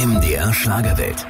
MDR Schlagerwelt.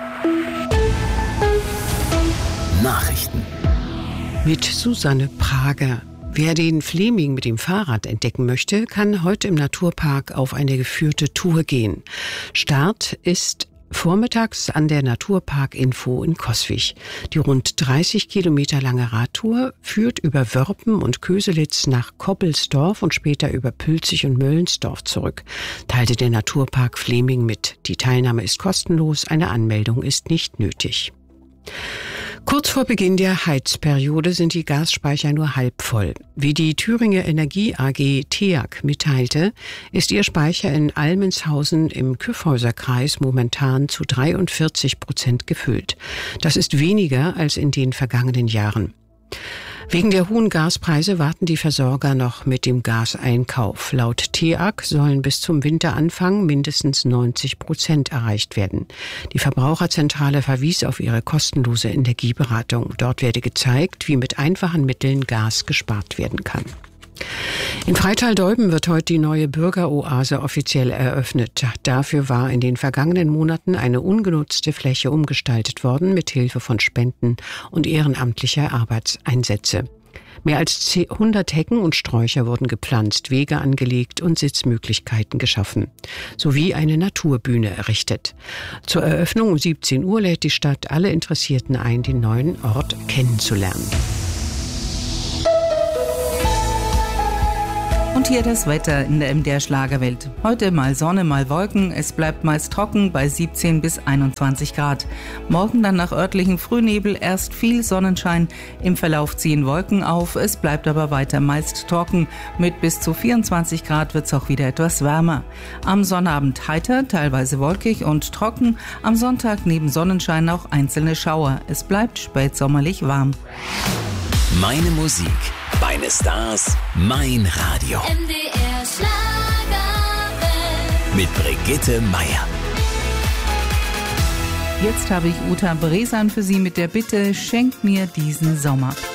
Nachrichten. Mit Susanne Prager. Wer den Fleming mit dem Fahrrad entdecken möchte, kann heute im Naturpark auf eine geführte Tour gehen. Start ist vormittags an der Naturpark-Info in Coswig. Die rund 30 Kilometer lange Radtour führt über Wörpen und Köselitz nach Koppelsdorf und später über Pülzig und Möllensdorf zurück, teilte der Naturpark Fleming mit. Die Teilnahme ist kostenlos, eine Anmeldung ist nicht nötig. Kurz vor Beginn der Heizperiode sind die Gasspeicher nur halb voll. Wie die Thüringer Energie AG TEAG mitteilte, ist ihr Speicher in Almenshausen im Kyffhäuserkreis momentan zu 43% gefüllt. Das ist weniger als in den vergangenen Jahren. Wegen der hohen Gaspreise warten die Versorger noch mit dem Gaseinkauf. Laut TEAG sollen bis zum Winteranfang mindestens 90% erreicht werden. Die Verbraucherzentrale verwies auf ihre kostenlose Energieberatung. Dort werde gezeigt, wie mit einfachen Mitteln Gas gespart werden kann. In Freital-Dolben wird heute die neue Bürgeroase offiziell eröffnet. Dafür war in den vergangenen Monaten eine ungenutzte Fläche umgestaltet worden, mit Hilfe von Spenden und ehrenamtlicher Arbeitseinsätze. Mehr als 100 Hecken und Sträucher wurden gepflanzt, Wege angelegt und Sitzmöglichkeiten geschaffen, sowie eine Naturbühne errichtet. Zur Eröffnung um 17 Uhr lädt die Stadt alle Interessierten ein, den neuen Ort kennenzulernen. Und hier das Wetter in der MDR Schlagerwelt. Heute mal Sonne, mal Wolken. Es bleibt meist trocken bei 17 bis 21 Grad. Morgen dann nach örtlichem Frühnebel erst viel Sonnenschein. Im Verlauf ziehen Wolken auf. Es bleibt aber weiter meist trocken. Mit bis zu 24 Grad wird es auch wieder etwas wärmer. Am Sonnabend heiter, teilweise wolkig und trocken. Am Sonntag neben Sonnenschein auch einzelne Schauer. Es bleibt spätsommerlich warm. Meine Musik, meine Stars, mein Radio. MDR Schlagerwelt. Mit Brigitte Meier. Jetzt habe ich Uta Bresan für Sie mit der Bitte, schenkt mir diesen Sommer.